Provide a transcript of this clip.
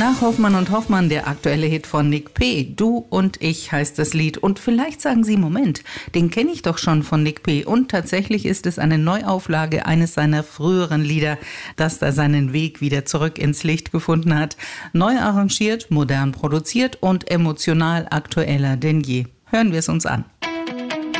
Nach Hoffmann und Hoffmann der aktuelle Hit von Nick P. Du und ich heißt das Lied. Und vielleicht sagen Sie, Moment, den kenne ich doch schon von Nick P. Und tatsächlich ist es eine Neuauflage eines seiner früheren Lieder, das da seinen Weg wieder zurück ins Licht gefunden hat. Neu arrangiert, modern produziert und emotional aktueller denn je. Hören wir es uns an.